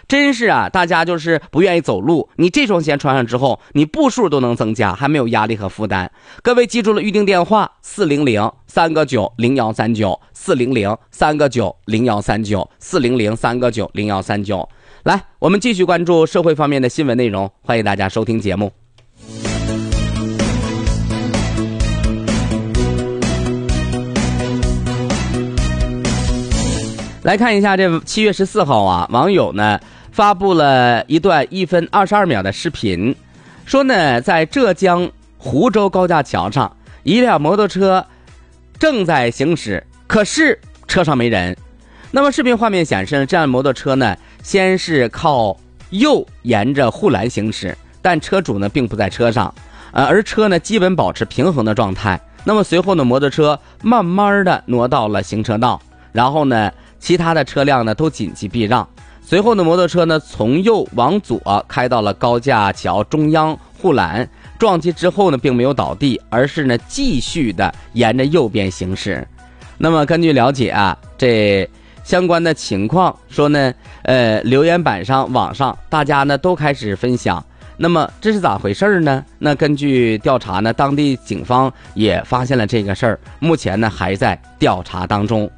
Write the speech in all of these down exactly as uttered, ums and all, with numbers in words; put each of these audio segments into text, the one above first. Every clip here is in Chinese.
真是啊，大家就是不愿意走路，你这双鞋穿上之后，你步数都能增加，还没有压力和负担。各位记住了预定电话四零零三个九零幺三九四零零三个九零幺三九四零零三个九零幺三九。来，我们继续关注社会方面的新闻内容，欢迎大家收听节目。来看一下这七月十四号啊，网友呢发布了一段一分二十二秒的视频，说呢在浙江湖州高架桥上，一辆摩托车正在行驶，可是车上没人。那么视频画面显示，这辆摩托车呢先是靠右沿着护栏行驶，但车主呢并不在车上，呃，而车呢基本保持平衡的状态。那么随后呢，摩托车慢慢的挪到了行车道，然后呢其他的车辆呢都紧急避让。随后呢，摩托车呢从右往左开到了高架桥中央护栏，撞击之后呢并没有倒地，而是呢继续的沿着右边行驶。那么根据了解啊，这相关的情况说呢，呃，留言板上网上大家呢都开始分享。那么这是咋回事呢？那根据调查呢，当地警方也发现了这个事儿，目前呢还在调查当中。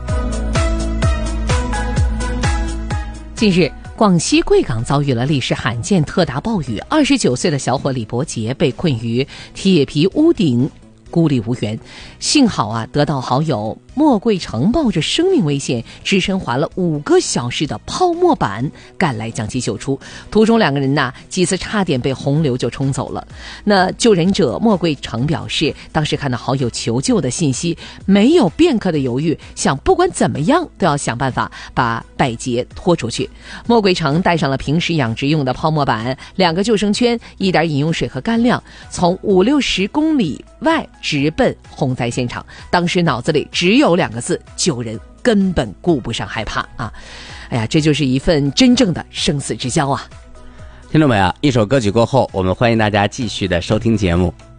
近日，广西贵港遭遇了历史罕见特大暴雨，二十九岁的小伙李伯杰被困于铁皮屋顶，孤立无援。幸好啊，得到好友莫贵成冒着生命危险，只身划了五个小时的泡沫板赶来将其救出。途中两个人呐，几次差点被洪流就冲走了。那救人者莫贵成表示，当时看到好友求救的信息，没有片刻的犹豫，想不管怎么样都要想办法把百杰拖出去。莫贵成带上了平时养殖用的泡沫板、两个救生圈、一点饮用水和干粮，从五六十公里外直奔洪灾现场。当时脑子里只有两个字：救人，根本顾不上害怕啊！哎呀，这就是一份真正的生死之交啊！ 听众们啊，一首歌曲过后，我们欢迎大家继续的收听节目。